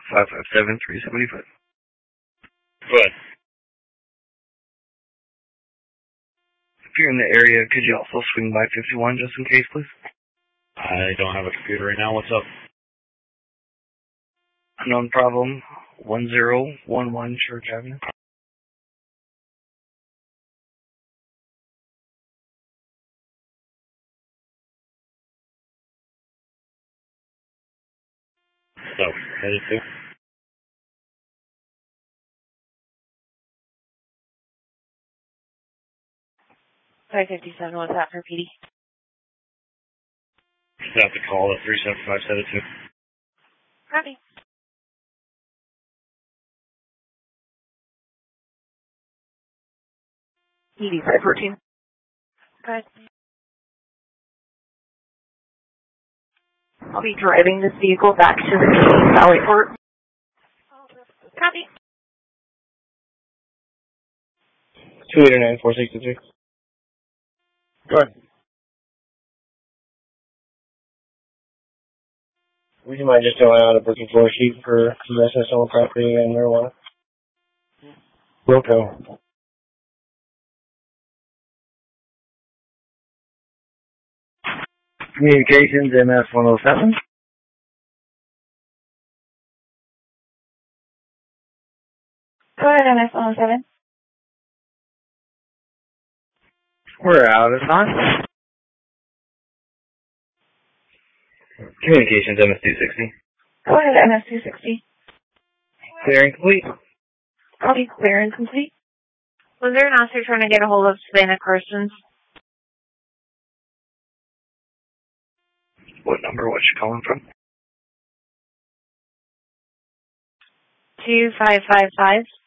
557-375. Go ahead. If you're in the area, could you also swing by 51 just in case, please? I don't have a computer right now. What's up? Unknown problem, 1011 Church Avenue. So, headed to? 557, what's that for PD? Just have to call at 37572. Copy. PD 514. Good. I'll be driving this vehicle back to the Valley Port. Copy. 289-463. Go ahead. Would you mind just filling out a booking floor sheet for possession of stolen property and marijuana? Wilco. Communications, MS-107. Go ahead, MS-107. We're out of time. Communications, MS-260. Go ahead, MS-260. Clear and complete. Copy, clear and complete. Was there an officer trying to get a hold of Savannah Carstens? What number was she calling from? 2555.